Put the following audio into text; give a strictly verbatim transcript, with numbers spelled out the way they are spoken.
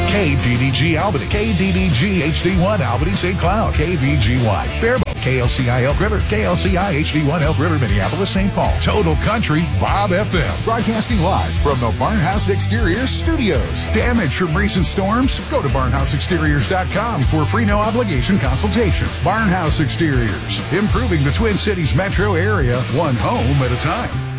K D D G Albany, K D D G H D one Albany Saint Cloud, K B G Y Faribault, K L C I Elk River, K L C I H D one Elk River, Minneapolis, Saint Paul. Total Country, Bob F M. Broadcasting live from the Barnhouse Exteriors studios. Damage from recent storms? Go to barnhouse exteriors dot com for free no obligation consultation. Barnhouse Exteriors, improving the Twin Cities metro area, one home at a time.